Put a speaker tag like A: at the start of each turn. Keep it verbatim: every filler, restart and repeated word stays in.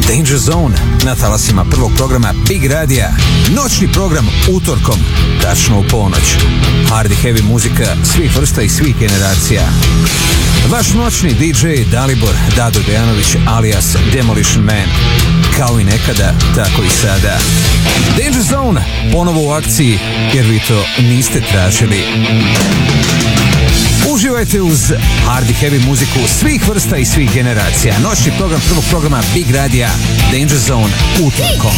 A: Danger Zone na talasima prvog programa Big Radija. Noćni program utorkom, tačno u ponoć. Hard i heavy muzika svih vrsta i svih generacija. Vaš noćni di džej Dalibor Dado Dejanović alias Demolition Man. Kao i nekada, tako i sada. Danger Zone ponovo u akciji, jer vi to niste tražili. Uživajte uz hard i heavy muziku svih vrsta i svih generacija. Noćni program prvog programa Big Radija, Danger Zone utorkom.